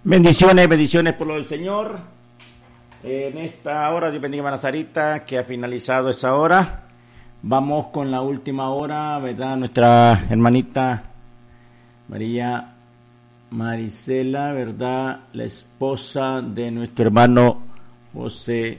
Bendiciones, bendiciones por lo del Señor. En esta hora, Dios bendiga a Nazarita, que ha finalizado esa hora. Vamos con la última hora, ¿verdad? Nuestra hermanita María Marisela, ¿verdad? La esposa de nuestro hermano José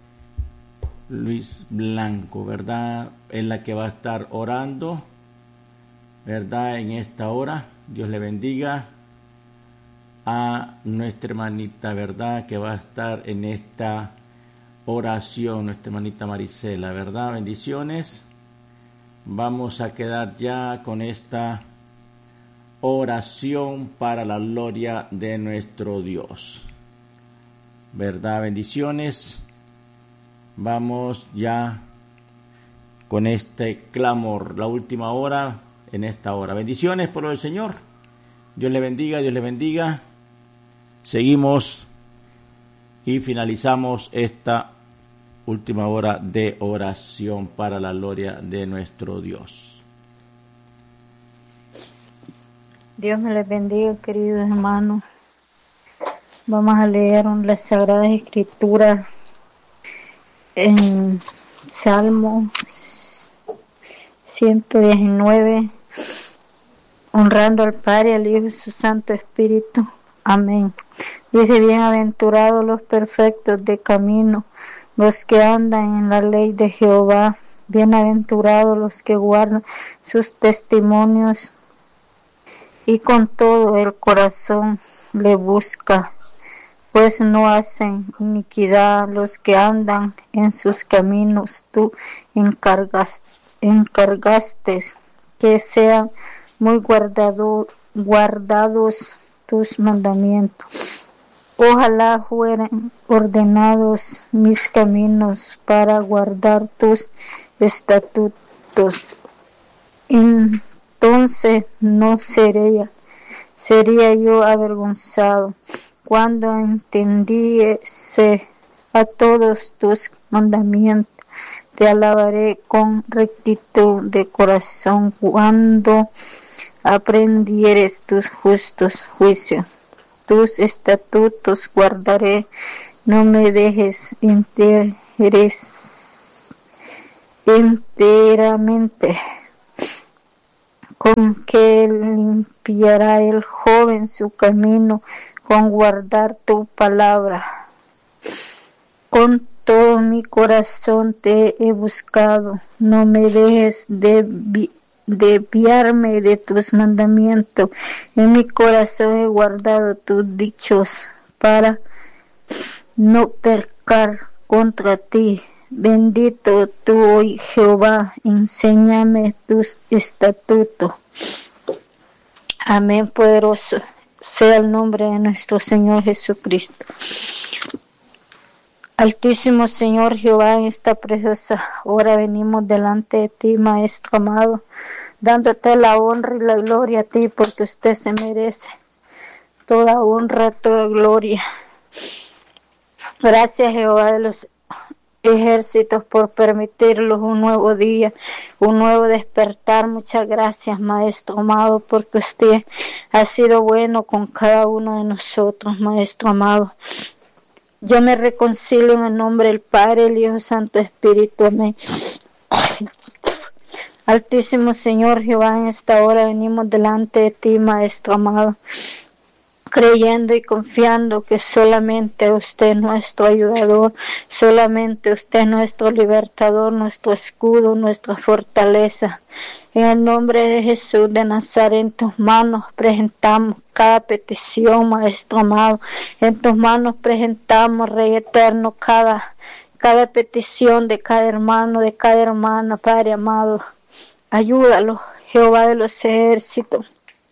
Luis Blanco, ¿verdad? Es la que va a estar orando, ¿verdad? En esta hora. Dios le bendiga a nuestra hermanita, ¿verdad? Que va a estar en esta oración, nuestra hermanita Marisela, ¿verdad? Bendiciones. Vamos a quedar ya con esta oración para la gloria de nuestro Dios, ¿verdad? Bendiciones. Vamos ya con este clamor, la última hora en esta hora. Bendiciones por el Señor. Dios le bendiga, Dios le bendiga. Seguimos y finalizamos esta última hora de oración para la gloria de nuestro Dios. Dios me les bendiga, queridos hermanos. Vamos a leer las Sagradas Escrituras en Salmo 119, honrando al Padre, al Hijo y su Santo Espíritu. Amén. Dice: bienaventurados los perfectos de camino, los que andan en la ley de Jehová. Bienaventurados los que guardan sus testimonios y con todo el corazón le busca, pues no hacen iniquidad los que andan en sus caminos. Tú encargaste que sean muy guardados tus mandamientos. Ojalá fueran ordenados mis caminos para guardar tus estatutos. Entonces no sería yo avergonzado cuando entendiese a todos tus mandamientos. Te alabaré con rectitud de corazón cuando aprendieres tus justos juicios. Tus estatutos guardaré, no me dejes enteramente. Con que limpiará el joven su camino, con guardar tu palabra. Con todo mi corazón te he buscado, no me dejes desviarme de tus mandamientos. En mi corazón he guardado tus dichos para no pecar contra ti. Bendito tú hoy, Jehová, enséñame tus estatutos. Amén. Poderoso sea el nombre de nuestro Señor Jesucristo. Altísimo Señor Jehová, en esta preciosa hora venimos delante de ti, Maestro amado, dándote la honra y la gloria a ti, porque usted se merece toda honra, toda gloria. Gracias, Jehová de los ejércitos, por permitirnos un nuevo día, un nuevo despertar. Muchas gracias, Maestro amado, porque usted ha sido bueno con cada uno de nosotros, Maestro amado. Yo me reconcilio en el nombre del Padre, el Hijo, Santo Espíritu. Amén. Altísimo Señor Jehová, en esta hora venimos delante de ti, Maestro amado, creyendo y confiando que solamente usted es nuestro ayudador, solamente usted es nuestro libertador, nuestro escudo, nuestra fortaleza. En el nombre de Jesús de Nazaret, en tus manos presentamos cada petición, Maestro amado. En tus manos presentamos, Rey eterno, cada petición de cada hermano, de cada hermana, Padre amado. Ayúdalo, Jehová de los ejércitos,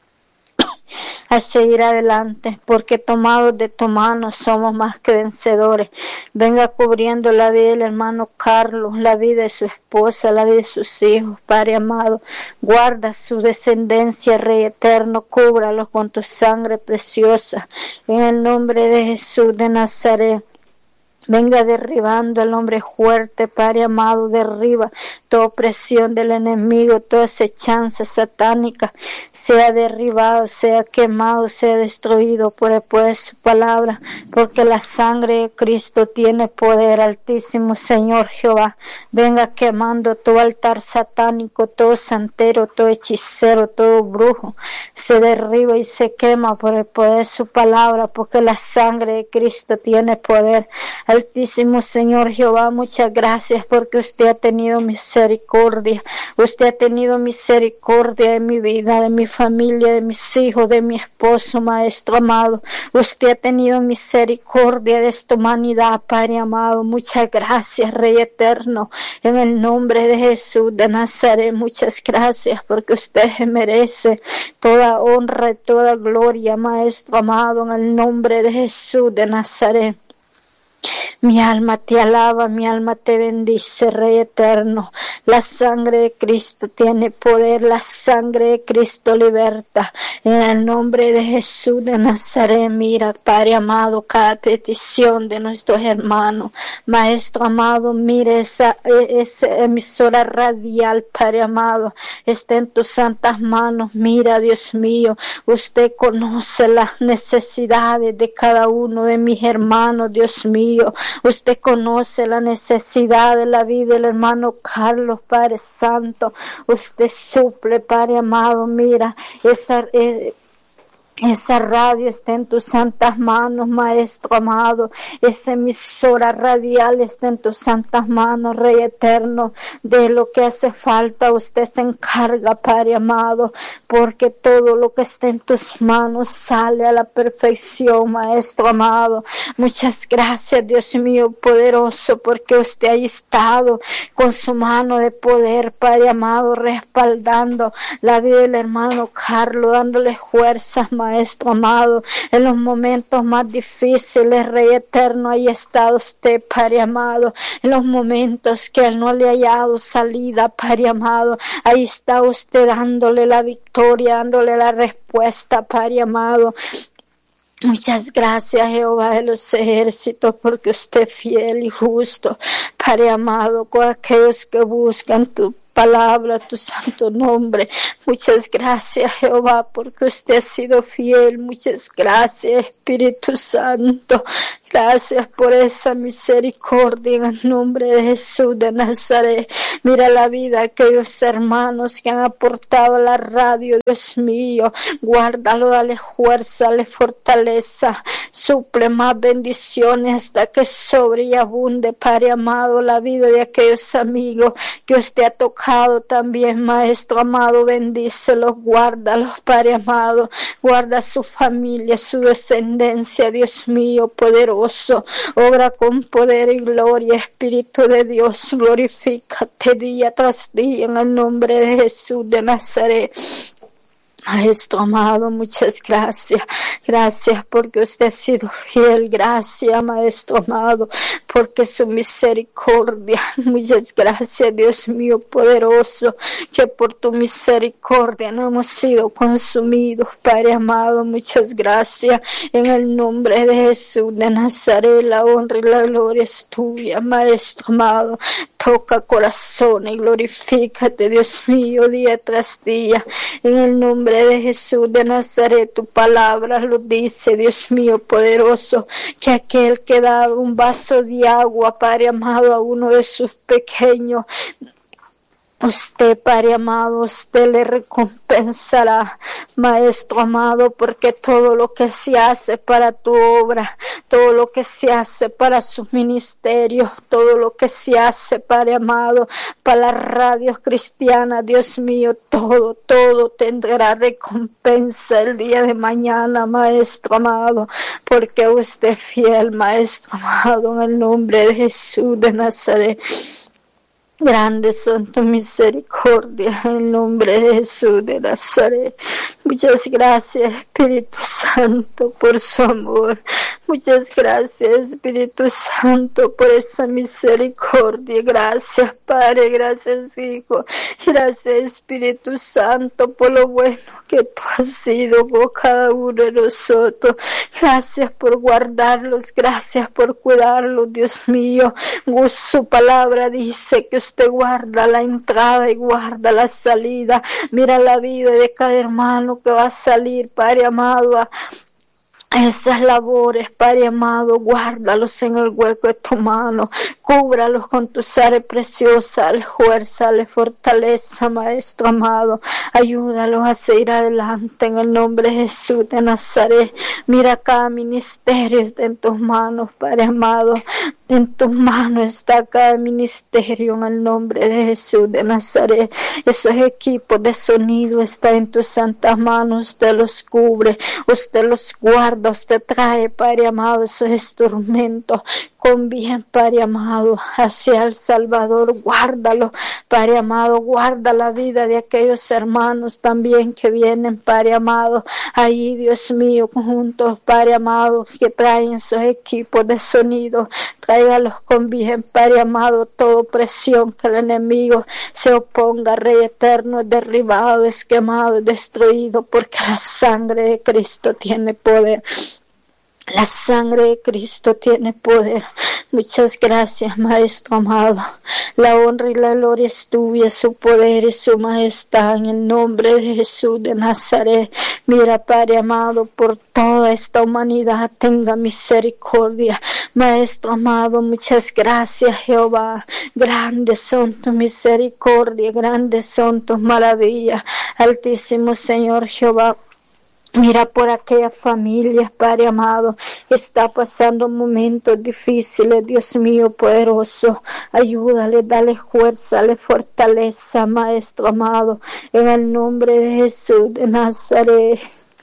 a seguir adelante, porque tomados de tu mano somos más que vencedores. Venga cubriendo la vida del hermano Carlos, la vida de su esposa, la vida de sus hijos, Padre amado. Guarda su descendencia, Rey eterno, cúbralos con tu sangre preciosa. En el nombre de Jesús de Nazaret. Venga derribando al hombre fuerte, Padre amado, derriba toda opresión del enemigo, toda acechanza satánica, sea derribado, sea quemado, sea destruido por el poder de su palabra, porque la sangre de Cristo tiene poder. Altísimo Señor Jehová, venga quemando todo altar satánico, todo santero, todo hechicero, todo brujo, se derriba y se quema por el poder de su palabra, porque la sangre de Cristo tiene poder. Altísimo Señor Jehová, muchas gracias porque usted ha tenido misericordia. Usted ha tenido misericordia de mi vida, de mi familia, de mis hijos, de mi esposo, Maestro amado. Usted ha tenido misericordia de esta humanidad, Padre amado. Muchas gracias, Rey eterno, en el nombre de Jesús de Nazaret. Muchas gracias porque usted merece toda honra y toda gloria, Maestro amado, en el nombre de Jesús de Nazaret. Mi alma te alaba, mi alma te bendice, Rey eterno. La sangre de Cristo tiene poder, la sangre de Cristo liberta. En el nombre de Jesús de Nazaret, mira, Padre amado, cada petición de nuestros hermanos. Maestro amado, mire esa emisora radial, Padre amado, está en tus santas manos. Mira, Dios mío, usted conoce las necesidades de cada uno de mis hermanos, Dios mío. Usted conoce la necesidad de la vida del hermano Carlos, Padre Santo. Usted suple, Padre amado. Mira, esa radio está en tus santas manos, Maestro amado. Esa emisora radial está en tus santas manos, Rey eterno. De lo que hace falta, usted se encarga, Padre amado, porque todo lo que está en tus manos sale a la perfección, Maestro amado. Muchas gracias, Dios mío poderoso, porque usted ha estado con su mano de poder, Padre amado, respaldando la vida del hermano Carlos, dándole fuerzas, Maestro amado, en los momentos más difíciles, Rey eterno, ahí está usted, Padre amado, en los momentos que él no le haya dado salida, Padre amado, ahí está usted dándole la victoria, dándole la respuesta, Padre amado. Muchas gracias, Jehová de los ejércitos, porque usted es fiel y justo, Padre amado, con aquellos que buscan tu palabra, tu santo nombre. Muchas gracias, Jehová, porque usted ha sido fiel. Muchas gracias, Espíritu Santo. Gracias por esa misericordia en el nombre de Jesús de Nazaret. Mira la vida de aquellos hermanos que han aportado a la radio, Dios mío. Guárdalo, dale fuerza, dale fortaleza. Suple más bendiciones hasta que sobre y abunde, Padre amado, la vida de aquellos amigos que usted ha tocado también, Maestro amado. Bendícelos, guárdalos, Padre amado. Guarda su familia, su descendencia, Dios mío, poderoso. Obra con poder y gloria, Espíritu de Dios, glorifícate día tras día en el nombre de Jesús de Nazaret. Maestro amado, muchas gracias. Gracias porque usted ha sido fiel. Gracias, Maestro amado, porque su misericordia. Muchas gracias, Dios mío poderoso, que por tu misericordia no hemos sido consumidos, Padre amado. Muchas gracias. En el nombre de Jesús de Nazaret, la honra y la gloria es tuya, Maestro amado. Toca corazón y glorifícate, Dios mío, día tras día. En el nombre de Jesús de Nazaret, tu palabra lo dice, Dios mío poderoso, que aquel que da un vaso de agua, Padre amado, a uno de sus pequeños, usted, Padre amado, usted le recompensará, Maestro amado, porque todo lo que se hace para tu obra, todo lo que se hace para sus ministerios, todo lo que se hace, Padre amado, para las radios cristianas, Dios mío, todo tendrá recompensa el día de mañana, Maestro amado, porque usted es fiel, Maestro amado, en el nombre de Jesús de Nazaret. Grandes son tu misericordia en el nombre de Jesús de Nazaret. Muchas gracias, Espíritu Santo, por su amor. Muchas gracias, Espíritu Santo, por esa misericordia. Gracias, Padre, gracias, Hijo. Gracias, Espíritu Santo, por lo bueno que tú has sido con cada uno de nosotros. Gracias por guardarlos, gracias por cuidarlos, Dios mío. Su palabra dice que usted guarda la entrada y guarda la salida. Mira la vida de cada hermano que va a salir, Padre amado, a esas labores, Padre amado, guárdalos en el hueco de tu mano, cúbralos con tu sangre preciosa, dale fuerza, dale fortaleza, Maestro amado, ayúdalos a seguir adelante en el nombre de Jesús de Nazaret. Mira cada ministerio está en tus manos, Padre amado, en tus manos está cada ministerio en el nombre de Jesús de Nazaret. Esos equipos de sonido están en tus santas manos, usted los cubre, usted los guarda, usted trae, Padre amado, esos instrumentos con bien, Padre amado, hacia el Salvador. Guárdalo, Padre amado, guarda la vida de aquellos hermanos también que vienen, Padre amado, ahí, Dios mío, juntos, Padre amado, que traen esos equipos de sonido, tráigalos con bien, Padre amado, toda presión que el enemigo se oponga, Rey eterno, es derribado, es quemado, es destruido, porque la sangre de Cristo tiene poder. La sangre de Cristo tiene poder. Muchas gracias, Maestro amado. La honra y la gloria es tuya, su poder y su majestad, en el nombre de Jesús de Nazaret. Mira, Padre amado, por toda esta humanidad, tenga misericordia. Maestro amado, muchas gracias, Jehová. Grandes son tus misericordias, grandes son tus maravillas. Altísimo Señor Jehová, mira por aquellas familias, Padre amado, está pasando momentos difíciles, Dios mío poderoso, ayúdale, dale fuerza, dale fortaleza, Maestro amado, en el nombre de Jesús de Nazaret.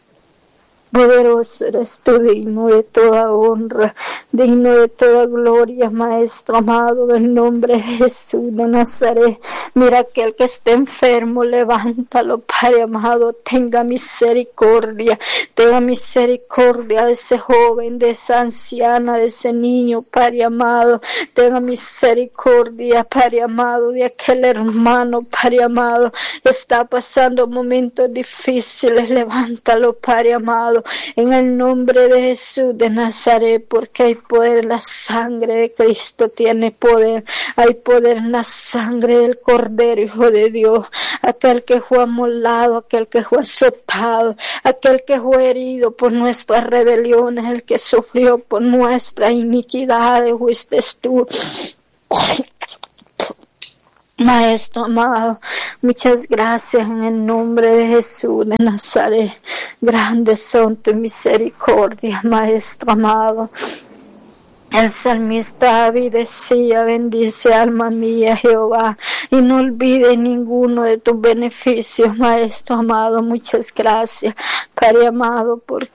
Poderoso eres tú, digno de toda honra, digno de toda gloria, Maestro amado, en el nombre de Jesús de Nazaret. Mira aquel que esté enfermo, levántalo, Padre amado, tenga misericordia de ese joven, de esa anciana, de ese niño, Padre amado, tenga misericordia, Padre amado, de aquel hermano, Padre amado, está pasando momentos difíciles, levántalo, Padre amado, en el nombre de Jesús de Nazaret, porque hay poder en la sangre de Cristo, tiene poder, hay poder en la sangre del Cordero, Hijo de Dios, aquel que fue amolado, aquel que fue azotado, aquel que fue herido por nuestras rebeliones, el que sufrió por nuestras iniquidades, fuiste tú. Maestro amado, muchas gracias en el nombre de Jesús de Nazaret. Grandes son tus misericordias, Maestro amado. El salmista David decía: bendice alma mía Jehová, y no olvide ninguno de tus beneficios, Maestro amado. Muchas gracias, Padre amado, por